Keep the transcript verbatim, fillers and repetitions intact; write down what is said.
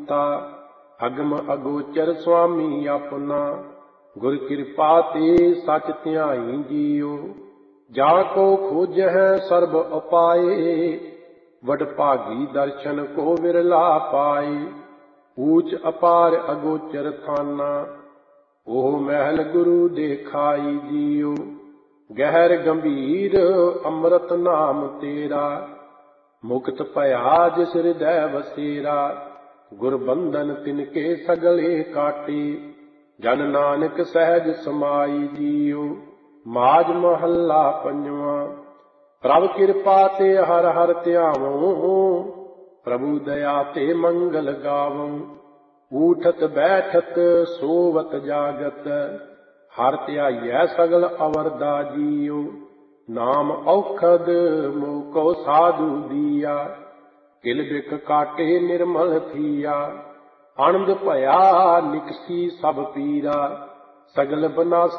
अनंता अगम अगोचर स्वामी अपना। गुर कृपा ते सच ध्याई जियो जाको खोज है सर्ब उपाए। वडभागी दर्शन को विरला पाए ऊच अपार अगोचर थाना। ओह महल गुरु देखाई जियो गहर गंभीर अमृत नाम तेरा। मुक्त भया जिस हृदय वसेरा गुरबंधन तिनके सगले काटे। जन नानक सहज समाई जियो माज महला पंजवा। प्रभ कृपा ते हर हर ध्यावो प्रभु दया ते मंगल गावो। ऊठत बैठत सोवत जागत हर ध्याइयै सगल अवरदा जियो। नाम औखद मोको साधु दिया किल बिक काटे निर्मल थिया। आनंद भया निकसी सब पीरा सगल बना